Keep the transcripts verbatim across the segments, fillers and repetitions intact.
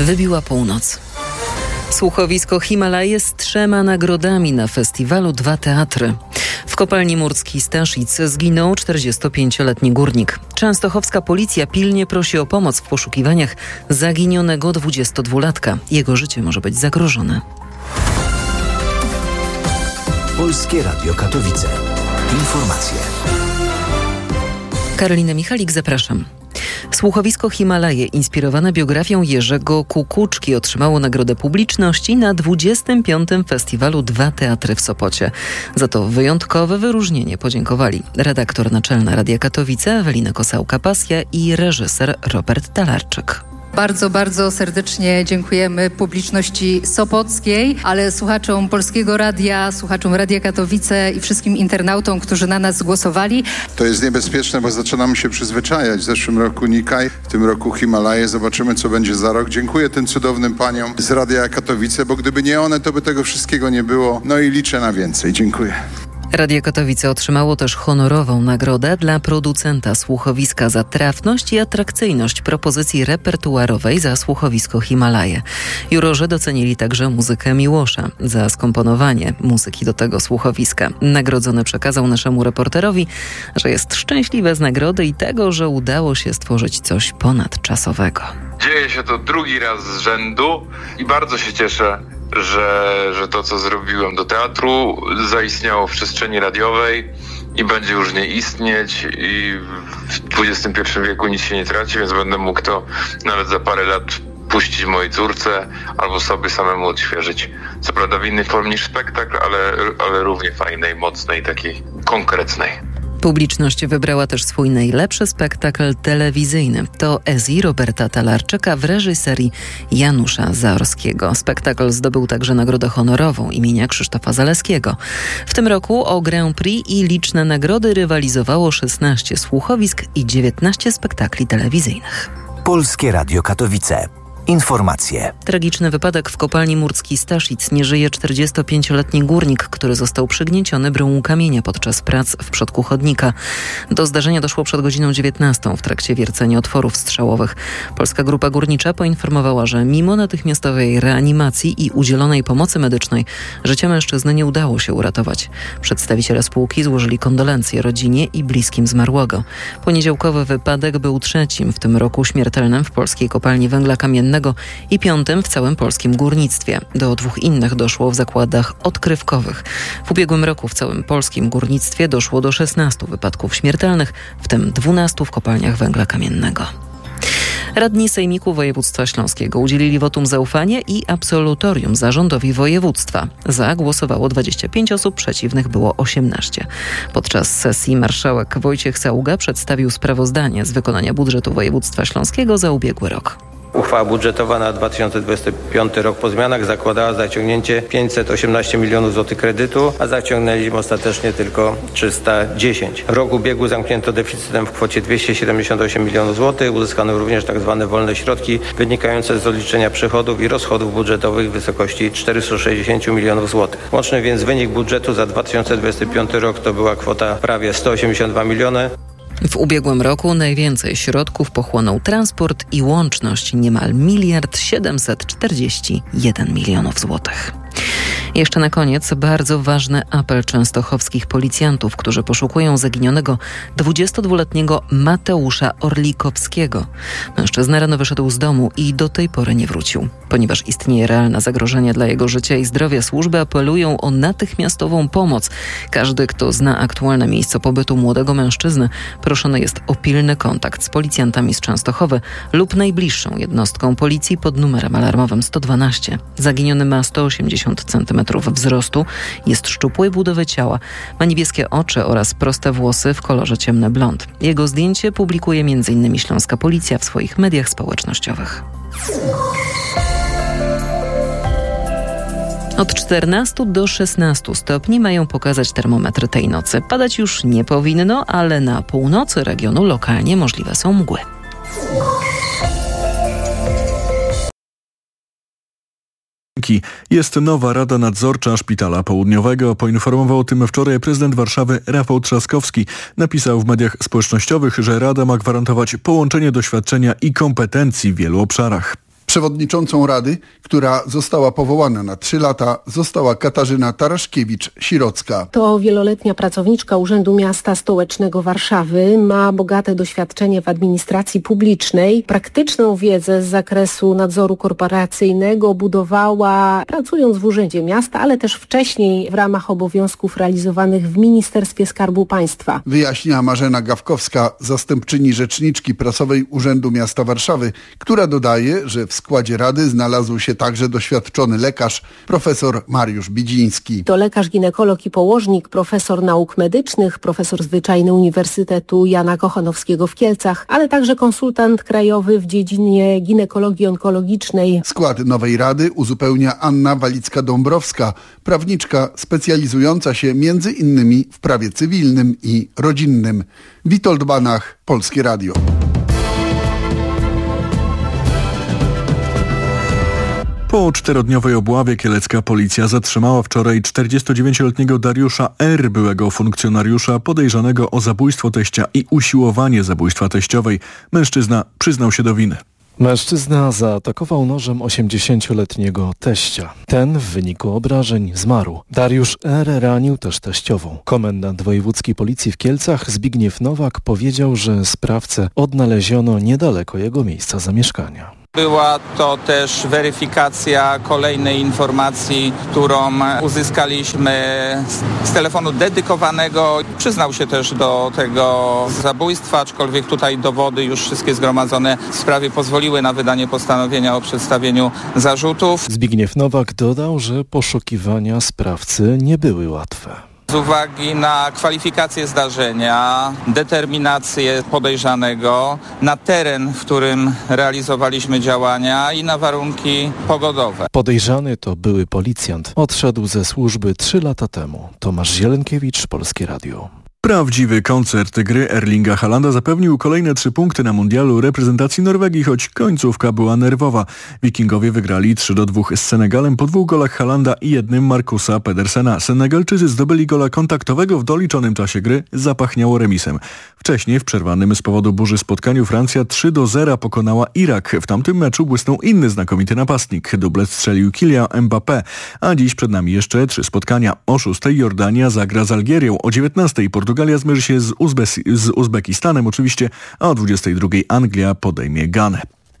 Wybiła północ. Słuchowisko Himalaje z trzema nagrodami na festiwalu Dwa Teatry. W kopalni Murskiej Staszic zginął czterdziestopięcioletni górnik. Częstochowska policja pilnie prosi o pomoc w poszukiwaniach zaginionego dwudziestodwulatka. Jego życie może być zagrożone. Polskie Radio Katowice. Informacje. Karolina Michalik, zapraszam. Słuchowisko Himalaje, inspirowane biografią Jerzego Kukuczki, otrzymało Nagrodę Publiczności na dwudziestym piątym Festiwalu Dwa Teatry w Sopocie. Za to wyjątkowe wyróżnienie podziękowali redaktor naczelna Radia Katowice Ewelina Kosałka-Pasja i reżyser Robert Talarczyk. Bardzo, bardzo serdecznie dziękujemy publiczności sopockiej, ale słuchaczom Polskiego Radia, słuchaczom Radia Katowice i wszystkim internautom, którzy na nas głosowali. To jest niebezpieczne, bo zaczynamy się przyzwyczajać. W zeszłym roku Nikaj, w tym roku Himalaje. Zobaczymy, co będzie za rok. Dziękuję tym cudownym paniom z Radia Katowice, bo gdyby nie one, to by tego wszystkiego nie było. No i liczę na więcej. Dziękuję. Radio Katowice otrzymało też honorową nagrodę dla producenta słuchowiska za trafność i atrakcyjność propozycji repertuarowej za słuchowisko Himalaje. Jurorzy docenili także muzykę Miłosza za skomponowanie muzyki do tego słuchowiska. Nagrodzony przekazał naszemu reporterowi, że jest szczęśliwy z nagrody i tego, że udało się stworzyć coś ponadczasowego. Dzieje się to drugi raz z rzędu i bardzo się cieszę, że, że to, co zrobiłem do teatru, zaistniało w przestrzeni radiowej i będzie już nie istnieć i w dwudziestym pierwszym wieku nic się nie traci, więc będę mógł to nawet za parę lat puścić mojej córce albo sobie samemu odświeżyć. Co prawda w innej formie niż spektakl, ale, ale równie fajnej, mocnej, takiej konkretnej. Publiczność wybrała też swój najlepszy spektakl telewizyjny. To Ezi Roberta Talarczyka w reżyserii Janusza Zaorskiego. Spektakl zdobył także nagrodę honorową imienia Krzysztofa Zaleskiego. W tym roku o Grand Prix i liczne nagrody rywalizowało szesnaście słuchowisk i dziewiętnaście spektakli telewizyjnych. Polskie Radio Katowice. Informacje. Tragiczny wypadek w kopalni Murskiej Staszic. Nie żyje czterdziestopięcioletni górnik, który został przygnieciony bryłą kamienia podczas prac w przodku chodnika. Do zdarzenia doszło przed godziną dziewiętnastą w trakcie wiercenia otworów strzałowych. Polska Grupa Górnicza poinformowała, że mimo natychmiastowej reanimacji i udzielonej pomocy medycznej życia mężczyzny nie udało się uratować. Przedstawiciele spółki złożyli kondolencje rodzinie i bliskim zmarłego. Poniedziałkowy wypadek był trzecim w tym roku śmiertelnym w polskiej kopalni węgla kamiennego i piątym w całym polskim górnictwie. Do dwóch innych doszło w zakładach odkrywkowych. W ubiegłym roku w całym polskim górnictwie doszło do szesnastu wypadków śmiertelnych, w tym dwunastu w kopalniach węgla kamiennego. Radni Sejmiku Województwa Śląskiego udzielili wotum zaufania i absolutorium zarządowi województwa. Za głosowało dwadzieścia pięć osób, przeciwnych było osiemnaście. Podczas sesji marszałek Wojciech Saługa przedstawił sprawozdanie z wykonania budżetu województwa śląskiego za ubiegły rok. Uchwała budżetowa na dwa tysiące dwudziesty piąty rok po zmianach zakładała zaciągnięcie pięćset osiemnaście milionów złotych kredytu, a zaciągnęliśmy ostatecznie tylko trzysta dziesięć. Rok ubiegły zamknięto deficytem w kwocie dwieście siedemdziesiąt osiem milionów złotych. Uzyskano również tzw. wolne środki wynikające z odliczenia przychodów i rozchodów budżetowych w wysokości czterysta sześćdziesiąt milionów złotych. Łączny więc wynik budżetu za dwa tysiące dwudziesty piąty rok to była kwota prawie sto osiemdziesiąt dwa miliony. W ubiegłym roku najwięcej środków pochłonął transport i łączność, niemal miliard siedemset czterdzieści jeden milionów złotych. Jeszcze na koniec bardzo ważny apel częstochowskich policjantów, którzy poszukują zaginionego dwudziestodwuletniego Mateusza Orlikowskiego. Mężczyzna rano wyszedł z domu i do tej pory nie wrócił. Ponieważ istnieje realne zagrożenie dla jego życia i zdrowia, służby apelują o natychmiastową pomoc. Każdy, kto zna aktualne miejsce pobytu młodego mężczyzny, proszony jest o pilny kontakt z policjantami z Częstochowy lub najbliższą jednostką policji pod numerem alarmowym sto dwanaście. Zaginiony ma sto osiemdziesiąt centymetrów wzrostu, jest szczupłej budowy ciała, ma niebieskie oczy oraz proste włosy w kolorze ciemny blond. Jego zdjęcie publikuje m in Śląska Policja w swoich mediach społecznościowych. Od czternastu do szesnastu stopni mają pokazać termometry tej nocy. Padać już nie powinno, ale na północy regionu lokalnie możliwe są mgły. Jest nowa Rada Nadzorcza Szpitala Południowego. Poinformował o tym wczoraj prezydent Warszawy Rafał Trzaskowski. Napisał w mediach społecznościowych, że Rada ma gwarantować połączenie doświadczenia i kompetencji w wielu obszarach. Przewodniczącą Rady, która została powołana na trzy lata, została Katarzyna Taraszkiewicz-Sirocka. To wieloletnia pracowniczka Urzędu Miasta Stołecznego Warszawy, ma bogate doświadczenie w administracji publicznej, praktyczną wiedzę z zakresu nadzoru korporacyjnego budowała pracując w Urzędzie Miasta, ale też wcześniej w ramach obowiązków realizowanych w Ministerstwie Skarbu Państwa. Wyjaśniła Marzena Gawkowska, zastępczyni rzeczniczki prasowej Urzędu Miasta Warszawy, która dodaje, że w składzie Rady znalazł się także doświadczony lekarz, profesor Mariusz Bidziński. To lekarz, ginekolog i położnik, profesor nauk medycznych, profesor zwyczajny Uniwersytetu Jana Kochanowskiego w Kielcach, ale także konsultant krajowy w dziedzinie ginekologii onkologicznej. Skład nowej Rady uzupełnia Anna Walicka-Dąbrowska, prawniczka specjalizująca się między innymi w prawie cywilnym i rodzinnym. Witold Banach, Polskie Radio. Po czterodniowej obławie kielecka policja zatrzymała wczoraj czterdziestodziewięcioletniego Dariusza R., byłego funkcjonariusza podejrzanego o zabójstwo teścia i usiłowanie zabójstwa teściowej. Mężczyzna przyznał się do winy. Mężczyzna zaatakował nożem osiemdziesięcioletniego teścia. Ten w wyniku obrażeń zmarł. Dariusz R. ranił też teściową. Komendant wojewódzki policji w Kielcach Zbigniew Nowak powiedział, że sprawcę odnaleziono niedaleko jego miejsca zamieszkania. Była to też weryfikacja kolejnej informacji, którą uzyskaliśmy z telefonu dedykowanego. Przyznał się też do tego zabójstwa, aczkolwiek tutaj dowody już wszystkie zgromadzone w sprawie pozwoliły na wydanie postanowienia o przedstawieniu zarzutów. Zbigniew Nowak dodał, że poszukiwania sprawcy nie były łatwe. Z uwagi na kwalifikację zdarzenia, determinację podejrzanego, na teren, w którym realizowaliśmy działania i na warunki pogodowe. Podejrzany to były policjant. Odszedł ze służby trzy lata temu. Tomasz Zielenkiewicz, Polskie Radio. Prawdziwy koncert gry Erlinga Haalanda zapewnił kolejne trzy punkty na mundialu reprezentacji Norwegii, choć końcówka była nerwowa. Wikingowie wygrali trzy do dwóch z Senegalem po dwóch golach Haalanda i jednym Markusa Pedersena. Senegalczycy zdobyli gola kontaktowego w doliczonym czasie gry, zapachniało remisem. Wcześniej w przerwanym z powodu burzy spotkaniu Francja trzy do zera pokonała Irak. W tamtym meczu błysnął inny znakomity napastnik. Dublet strzelił Kylian Mbappé, a dziś przed nami jeszcze trzy spotkania. O szóstej Jordania zagra z Algierią, o dziewiętnastej Portugalia zmierzy się z, Uzbe- z Uzbekistanem oczywiście, a o dwudziestej drugiej Anglia podejmie Ganę.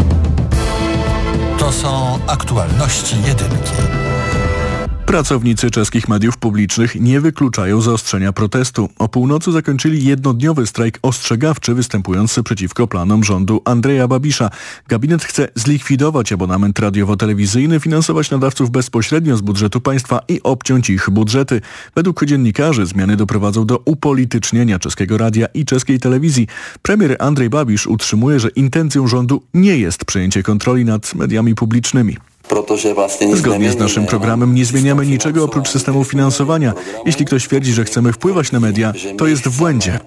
To są aktualności jedynki. Pracownicy czeskich mediów publicznych nie wykluczają zaostrzenia protestu. O północy zakończyli jednodniowy strajk ostrzegawczy występujący przeciwko planom rządu Andreja Babisza. Gabinet chce zlikwidować abonament radiowo-telewizyjny, finansować nadawców bezpośrednio z budżetu państwa i obciąć ich budżety. Według dziennikarzy zmiany doprowadzą do upolitycznienia czeskiego radia i czeskiej telewizji. Premier Andrej Babiš utrzymuje, że intencją rządu nie jest przejęcie kontroli nad mediami publicznymi. Zgodnie z naszym programem nie zmieniamy niczego oprócz systemu finansowania. Jeśli ktoś twierdzi, że chcemy wpływać na media, to jest w błędzie.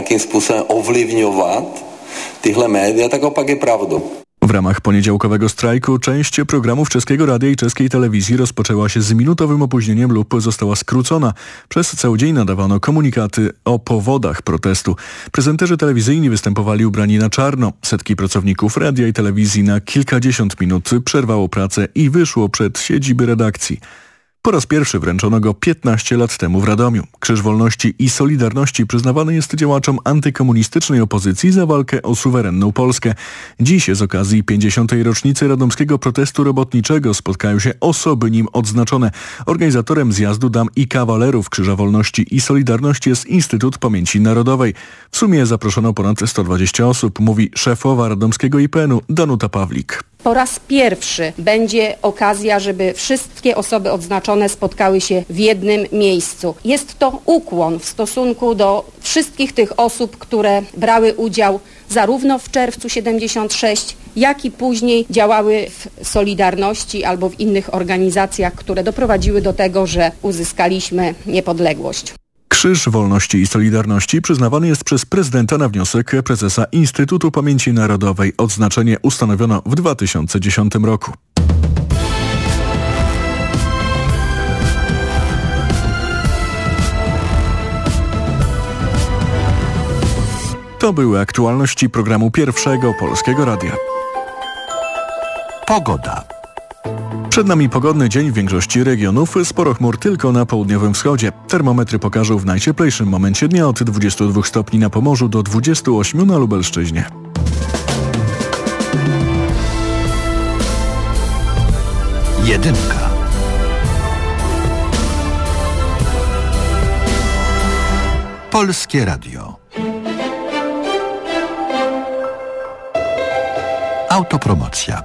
W ramach poniedziałkowego strajku część programów czeskiego radia i czeskiej telewizji rozpoczęła się z minutowym opóźnieniem lub została skrócona. Przez cały dzień nadawano komunikaty o powodach protestu. Prezenterzy telewizyjni występowali ubrani na czarno. Setki pracowników radia i telewizji na kilkadziesiąt minut przerwało pracę i wyszło przed siedziby redakcji. Po raz pierwszy wręczono go piętnaście lat temu w Radomiu. Krzyż Wolności i Solidarności przyznawany jest działaczom antykomunistycznej opozycji za walkę o suwerenną Polskę. Dziś z okazji pięćdziesiątej rocznicy radomskiego protestu robotniczego spotkają się osoby nim odznaczone. Organizatorem zjazdu dam i kawalerów Krzyża Wolności i Solidarności jest Instytut Pamięci Narodowej. W sumie zaproszono ponad sto dwadzieścia osób, mówi szefowa radomskiego I P N u Danuta Pawlik. Po raz pierwszy będzie okazja, żeby wszystkie osoby odznaczone spotkały się w jednym miejscu. Jest to ukłon w stosunku do wszystkich tych osób, które brały udział zarówno w czerwcu siedemdziesiąt sześć, jak i później działały w Solidarności albo w innych organizacjach, które doprowadziły do tego, że uzyskaliśmy niepodległość. Krzyż Wolności i Solidarności przyznawany jest przez prezydenta na wniosek prezesa Instytutu Pamięci Narodowej. Odznaczenie ustanowiono w dwa tysiące dziesiątym roku. To były aktualności programu Pierwszego Polskiego Radia. Pogoda. Przed nami pogodny dzień w większości regionów, sporo chmur tylko na południowym wschodzie. Termometry pokażą w najcieplejszym momencie dnia od dwudziestu dwóch stopni na Pomorzu do dwudziestu ośmiu na Lubelszczyźnie. Jedynka. Polskie Radio. Autopromocja.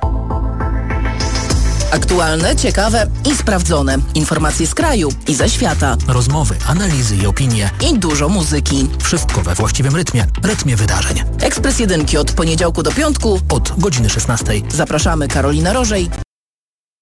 Aktualne, ciekawe i sprawdzone. Informacje z kraju i ze świata. Rozmowy, analizy i opinie. I dużo muzyki. Wszystko we właściwym rytmie. Rytmie wydarzeń. Ekspres Jedynki od poniedziałku do piątku od godziny szesnastej. Zapraszamy, Karolina Rożej